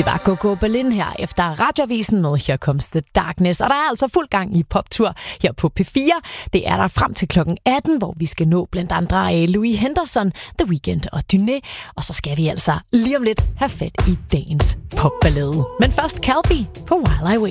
Det var Coco Berlin her efter Radioavisen med Here Comes the Darkness. Og der er altså fuld gang i poptur her på P4. Det er der frem til klokken 18, hvor vi skal nå blandt andre Louis Henderson, The Weeknd og Duné. Og så skal vi altså lige om lidt have fat i dagens popballade. Men først Calbi på While I Wait.